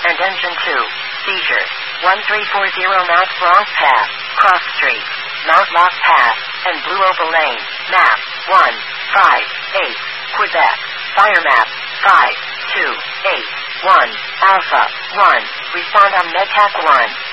and Engine 2. Seizure. 1340 Mount Blanc Path, Cross Street, Mount Lac Path, and Blue Oval Lane. Map 158, Quebec. Fire map 5281 Alpha 1. Respond on MedTac 1.